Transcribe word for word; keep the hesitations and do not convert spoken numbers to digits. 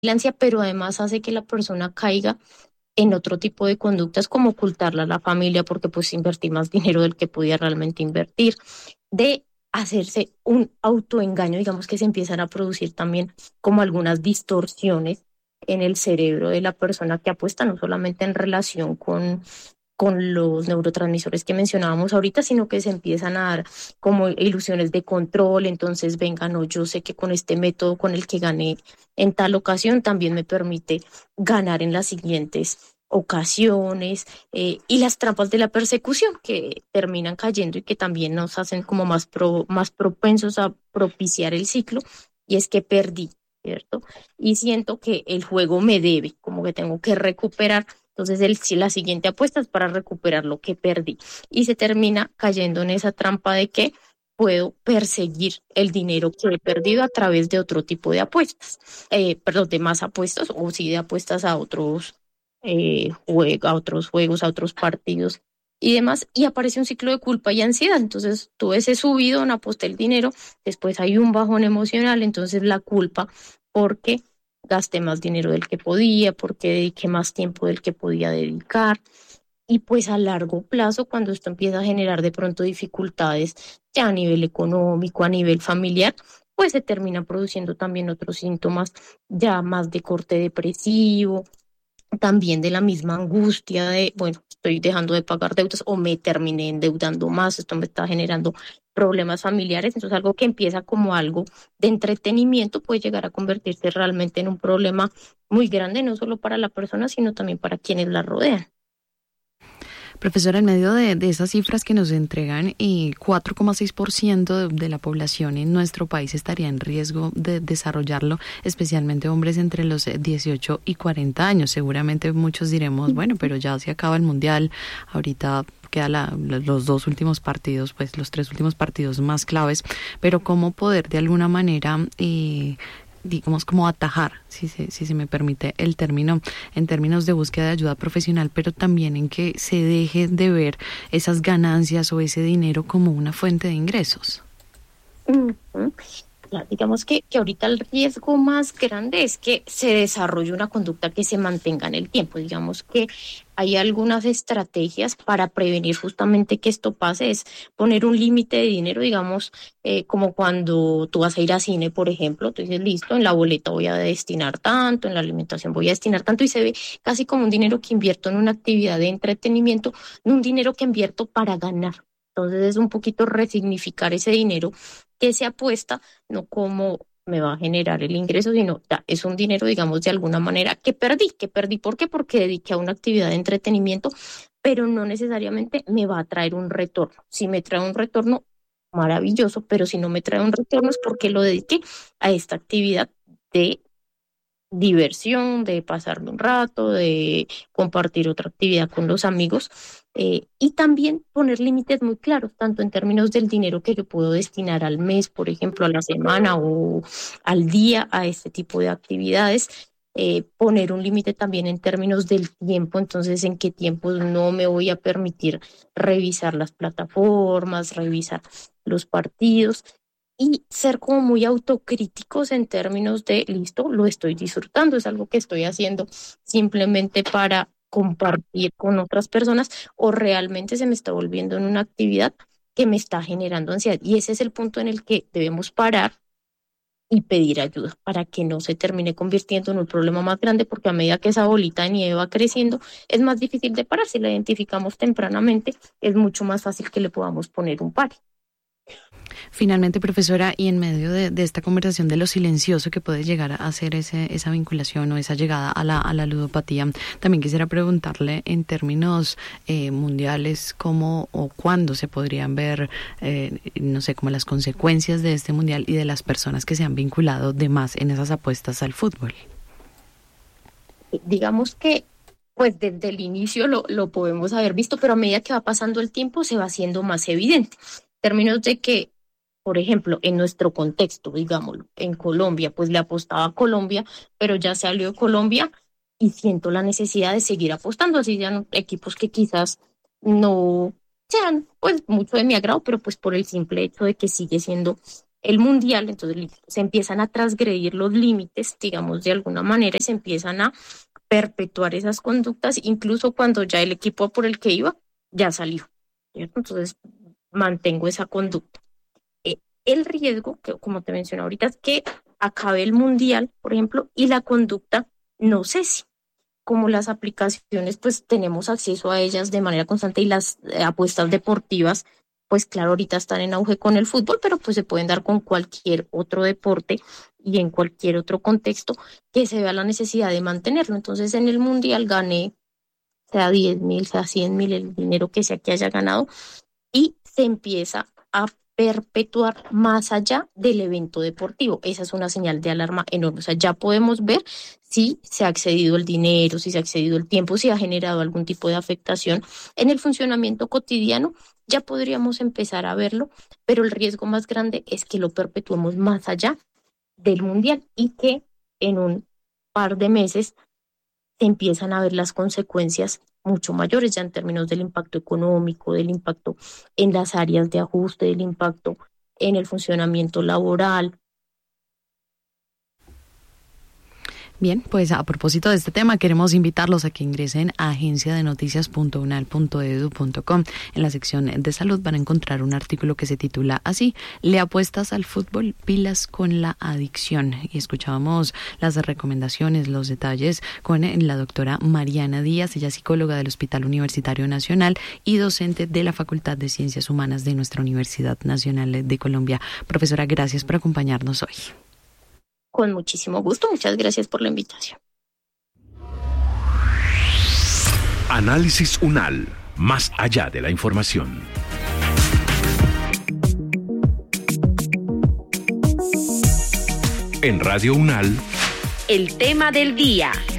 vigilancia, pero además hace que la persona caiga en otro tipo de conductas como ocultarla a la familia porque pues invertí más dinero del que podía realmente invertir, de hacerse un autoengaño, digamos que se empiezan a producir también como algunas distorsiones en el cerebro de la persona que apuesta, no solamente en relación con con los neurotransmisores que mencionábamos ahorita, sino que se empiezan a dar como ilusiones de control, entonces venga, no, yo sé que con este método con el que gané en tal ocasión también me permite ganar en las siguientes ocasiones, eh, y las trampas de la persecución que terminan cayendo y que también nos hacen como más, pro, más propensos a propiciar el ciclo, y es que perdí, ¿cierto? Y siento que el juego me debe, como que tengo que recuperar. Entonces, el, si la siguiente apuesta es para recuperar lo que perdí. Y se termina cayendo en esa trampa de que puedo perseguir el dinero que he perdido a través de otro tipo de apuestas. Eh, perdón, de más apuestas o sí de apuestas a otros, eh, juego, a otros juegos, a otros partidos y demás. Y aparece un ciclo de culpa y ansiedad. Entonces, tuve ese subidón, aposté el dinero, después hay un bajón emocional, entonces la culpa porque gasté más dinero del que podía, porque dediqué más tiempo del que podía dedicar. Y pues a largo plazo, cuando esto empieza a generar de pronto dificultades ya a nivel económico, a nivel familiar, pues se terminan produciendo también otros síntomas ya más de corte depresivo, también de la misma angustia de, bueno, estoy dejando de pagar deudas o me terminé endeudando más, esto me está generando problemas familiares, entonces algo que empieza como algo de entretenimiento puede llegar a convertirse realmente en un problema muy grande, no solo para la persona, sino también para quienes la rodean. Profesora, en medio de, de esas cifras que nos entregan, y cuatro coma seis por ciento de, de la población en nuestro país estaría en riesgo de desarrollarlo, especialmente hombres entre los dieciocho y cuarenta años. Seguramente muchos diremos, bueno, pero ya se acaba el mundial, ahorita queda la, los dos últimos partidos, pues los tres últimos partidos más claves, pero cómo poder de alguna manera eh, digamos como atajar, si se, si se me permite el término, en términos de búsqueda de ayuda profesional, pero también en que se deje de ver esas ganancias o ese dinero como una fuente de ingresos. Uh-huh. Ya, digamos que, que ahorita el riesgo más grande es que se desarrolle una conducta que se mantenga en el tiempo. Digamos que hay algunas estrategias para prevenir justamente que esto pase, es poner un límite de dinero, digamos, eh, como cuando tú vas a ir a cine, por ejemplo, tú dices, listo, en la boleta voy a destinar tanto, en la alimentación voy a destinar tanto, y se ve casi como un dinero que invierto en una actividad de entretenimiento, no un dinero que invierto para ganar. Entonces es un poquito resignificar ese dinero que se apuesta, no como me va a generar el ingreso, sino ya, es un dinero, digamos, de alguna manera que perdí, que perdí, ¿por qué? Porque dediqué a una actividad de entretenimiento, pero no necesariamente me va a traer un retorno. Si me trae un retorno, maravilloso, pero si no me trae un retorno es porque lo dediqué a esta actividad de diversión, de pasarme un rato, de compartir otra actividad con los amigos, eh, y también poner límites muy claros, tanto en términos del dinero que yo puedo destinar al mes, por ejemplo, a la semana o al día a este tipo de actividades. Eh, poner un límite también en términos del tiempo, entonces en qué tiempo no me voy a permitir revisar las plataformas, revisar los partidos, y ser como muy autocríticos en términos de, listo, lo estoy disfrutando, es algo que estoy haciendo simplemente para compartir con otras personas o realmente se me está volviendo en una actividad que me está generando ansiedad. Y ese es el punto en el que debemos parar y pedir ayuda para que no se termine convirtiendo en un problema más grande, porque a medida que esa bolita de nieve va creciendo, es más difícil de parar. Si la identificamos tempranamente, es mucho más fácil que le podamos poner un par. Finalmente, profesora, y en medio de, de esta conversación de lo silencioso que puede llegar a hacer ese, esa vinculación o esa llegada a la, a la ludopatía, también quisiera preguntarle en términos eh, mundiales cómo o cuándo se podrían ver, eh, no sé, como las consecuencias de este mundial y de las personas que se han vinculado de más en esas apuestas al fútbol. Digamos que pues desde el inicio lo, lo podemos haber visto, pero a medida que va pasando el tiempo se va haciendo más evidente. En términos de que, por ejemplo, en nuestro contexto, digámoslo, en Colombia, pues le apostaba a Colombia, pero ya salió de Colombia y siento la necesidad de seguir apostando, así sean equipos que quizás no sean pues mucho de mi agrado, pero pues por el simple hecho de que sigue siendo el mundial, entonces se empiezan a transgredir los límites, digamos, de alguna manera, y se empiezan a perpetuar esas conductas, incluso cuando ya el equipo por el que iba ya salió, ¿cierto? Entonces mantengo esa conducta. Eh, el riesgo, que como te mencioné ahorita, es que acabe el mundial, por ejemplo, y la conducta no cese. Como las aplicaciones, pues tenemos acceso a ellas de manera constante y las eh, apuestas deportivas, pues claro, ahorita están en auge con el fútbol, pero pues se pueden dar con cualquier otro deporte y en cualquier otro contexto que se vea la necesidad de mantenerlo. Entonces en el mundial gané, sea diez mil, sea cien mil, el dinero que sea que haya ganado, y se empieza a perpetuar más allá del evento deportivo. Esa es una señal de alarma enorme. O sea, ya podemos ver si se ha excedido el dinero, si se ha excedido el tiempo, si ha generado algún tipo de afectación en el funcionamiento cotidiano. Ya podríamos empezar a verlo, pero el riesgo más grande es que lo perpetuemos más allá del mundial y que en un par de meses se empiezan a ver las consecuencias mucho mayores ya en términos del impacto económico, del impacto en las áreas de ajuste, del impacto en el funcionamiento laboral. Bien, pues a propósito de este tema, queremos invitarlos a que ingresen a agencia de noticias punto unal punto edu punto com. En la sección de salud van a encontrar un artículo que se titula así: ¿Le apuestas al fútbol? Pilas con la adicción. Y escuchábamos las recomendaciones, los detalles con la doctora Mariana Díaz, ella es psicóloga del Hospital Universitario Nacional y docente de la Facultad de Ciencias Humanas de nuestra Universidad Nacional de Colombia. Profesora, gracias por acompañarnos hoy. Con muchísimo gusto, muchas gracias por la invitación. Análisis UNAL, más allá de la información. En Radio UNAL, el tema del día.